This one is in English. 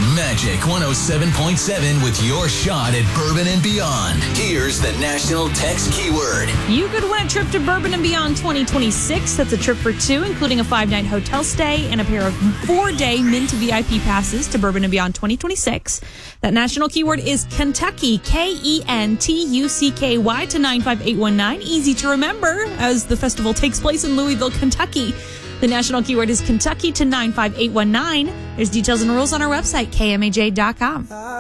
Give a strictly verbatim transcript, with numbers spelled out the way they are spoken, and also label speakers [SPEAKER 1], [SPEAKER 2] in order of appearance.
[SPEAKER 1] Magic one oh seven point seven with your shot at Bourbon and Beyond. Here's the national text keyword.
[SPEAKER 2] You could win a trip to Bourbon and Beyond twenty twenty-six. That's a trip for two, including a five-night hotel stay and a pair of four-day Mint V I P passes to Bourbon and Beyond twenty twenty-six. That national keyword is Kentucky, K E N T U C K Y to nine five eight one nine. Easy to remember as the festival takes place in Louisville, Kentucky. The national keyword is Kentucky to nine five eight one nine. There's details and rules on our website, K M A J dot com.